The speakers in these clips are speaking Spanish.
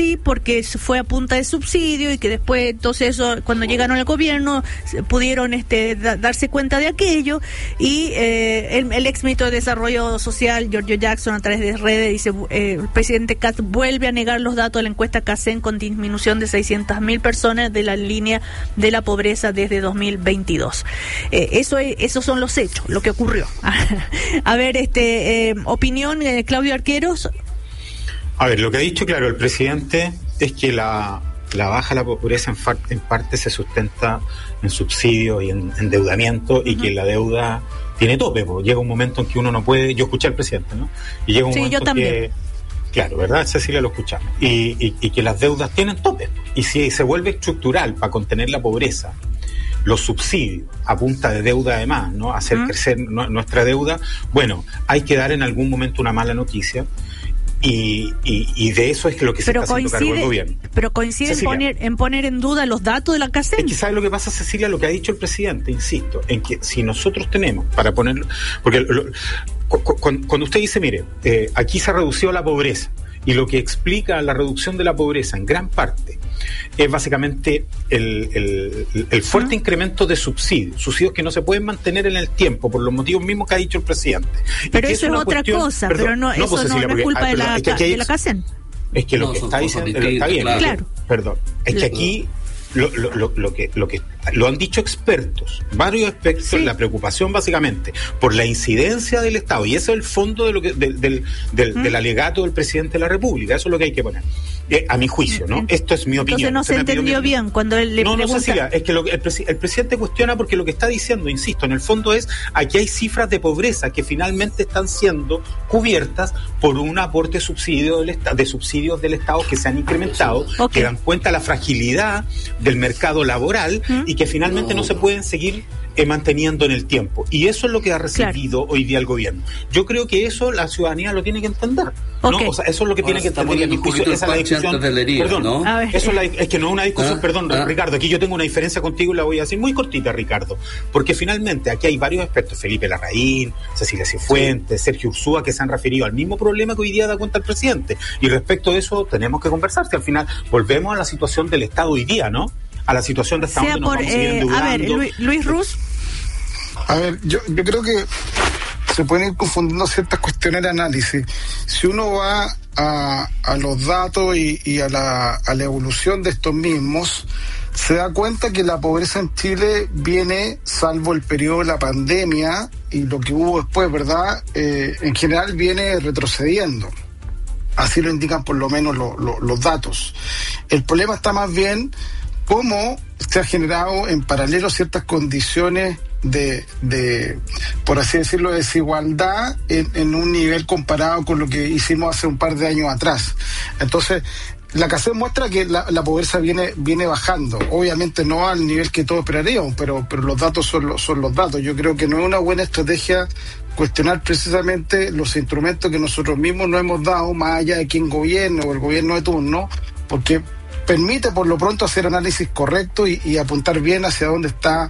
porque fue a punta de subsidio y que después, entonces, eso, cuando llegaron al gobierno, pudieron darse cuenta de aquello y el ex ministro de Desarrollo Social, Giorgio Jackson, a través de redes, dice, el presidente Kast vuelve a negar los datos de la encuesta CACEN con disminución de 600.000 personas de la línea de la pobreza desde 2022. Esos son los hechos, lo que ocurrió. A ver, opinión, Claudio Arqueros. A ver, lo que ha dicho, claro, el presidente es que la baja de la pobreza en parte se sustenta en subsidios y en endeudamiento, y que la deuda tiene tope, porque llega un momento en que uno no puede. Yo escuché al presidente, ¿no? Y llega un momento yo también. que, claro, ¿verdad, Cecilia? Lo escuchamos. Y que las deudas tienen tope. Y si se vuelve estructural para contener la pobreza, los subsidios a punta de deuda, además, ¿no? Hacer crecer nuestra deuda, bueno, hay que dar en algún momento una mala noticia. Y de eso es lo que se está haciendo cargo el gobierno. Pero coincide en poner en duda los datos de la CACEN. Es que, ¿sabe lo que pasa, Cecilia? Lo que ha dicho el presidente, insisto, en que si nosotros tenemos, para ponerlo, porque cuando usted dice, mire, aquí se redució la pobreza, y lo que explica la reducción de la pobreza en gran parte es básicamente el fuerte incremento de subsidios que no se pueden mantener en el tiempo por los motivos mismos que ha dicho el presidente. Pero eso es otra cosa, pero no, eso pues, Cecilia, no es culpa de la CACEN. Es que lo que está diciendo está bien, claro. Perdón, es que aquí lo que lo han dicho expertos, varios expertos, la preocupación básicamente por la incidencia del Estado, y ese es el fondo de lo que del alegato del presidente de la República. Eso es lo que hay que poner, a mi juicio, ¿no? Esto es mi opinión. Entonces no se entendió bien cuando él le pregunta. No, Cecilia, es que el presidente cuestiona porque lo que está diciendo, insisto, en el fondo es, aquí hay cifras de pobreza que finalmente están siendo cubiertas por un aporte de subsidios del Estado que se han incrementado, que dan cuenta de la fragilidad del mercado laboral y que finalmente no se pueden seguir manteniendo en el tiempo. Y eso es lo que ha recibido hoy día el gobierno. Yo creo que eso la ciudadanía lo tiene que entender, ¿no? O sea, eso es lo que tiene que entender. Mi juicio, esa es la discusión. Perdón, ¿no? Eso es que no es una discusión, Ricardo, aquí yo tengo una diferencia contigo y la voy a decir muy cortita, Ricardo, porque finalmente aquí hay varios expertos, Felipe Larraín, Cecilia Cifuentes, Sergio Ursúa, que se han referido al mismo problema que hoy día da cuenta el presidente. Y respecto de eso tenemos que conversar, si al final volvemos a la situación del Estado hoy día, ¿no? A la situación de Estado donde nos vamos a seguir endeudando. A ver, Luis Ruz. A ver, yo creo que se pueden ir confundiendo ciertas cuestiones de análisis. Si uno va a los datos y a la evolución de estos mismos, se da cuenta que la pobreza en Chile viene, salvo el periodo de la pandemia y lo que hubo después, ¿verdad? En general viene retrocediendo. Así lo indican por lo menos los datos. El problema está más bien cómo se ha generado en paralelo ciertas condiciones de por así decirlo, desigualdad en un nivel comparado con lo que hicimos hace un par de años atrás. Entonces, la CACEN muestra que la pobreza viene bajando, obviamente no al nivel que todos esperaríamos, pero los datos son los datos. Yo creo que no es una buena estrategia cuestionar precisamente los instrumentos que nosotros mismos nos hemos dado, más allá de quién gobierne o el gobierno de turno, porque permite por lo pronto hacer análisis correcto y apuntar bien hacia dónde está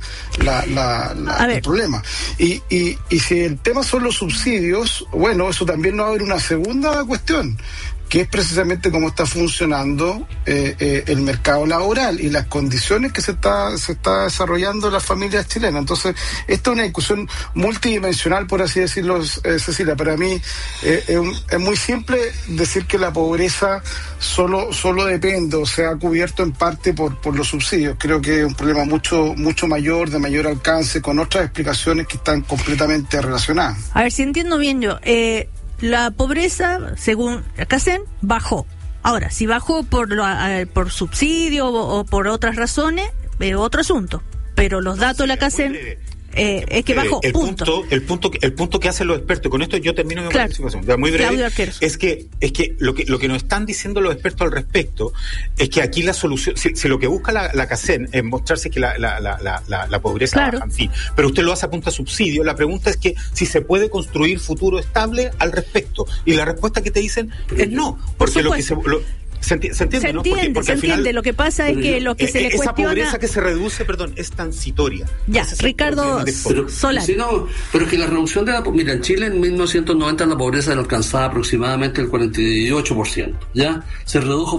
el problema. Y si el tema son los subsidios, bueno, eso también nos va a haber una segunda cuestión, que es precisamente cómo está funcionando el mercado laboral y las condiciones que se está desarrollando en las familias chilenas. Entonces, esta es una discusión multidimensional, por así decirlo, Cecilia. Para mí es muy simple decir que la pobreza solo depende o se ha cubierto en parte por los subsidios. Creo que es un problema mucho mayor, de mayor alcance, con otras explicaciones que están completamente relacionadas. A ver si entiendo bien yo. La pobreza, según CACEN, bajó. Ahora, si bajó por subsidio o por otras razones, es otro asunto. Pero los datos de la CACEN es que bajó, el punto que hacen los expertos, con esto yo termino mi participación, muy breve, es que lo que nos están diciendo los expertos al respecto es que aquí la solución, si lo que busca la CACEN es mostrarse que la pobreza baja, en fin, pero usted lo hace a punta de subsidio, la pregunta es que si se puede construir futuro estable al respecto, y la respuesta que te dicen es no, porque lo que se entiende, ¿no? Porque se entiende. Lo que pasa es que lo que se le cuestiona... Esa pobreza que se reduce, es transitoria. Ya, Ricardo Solari. Pero es que la reducción de mira, en Chile en 1990 la pobreza alcanzaba aproximadamente el 48%, ¿ya? Se redujo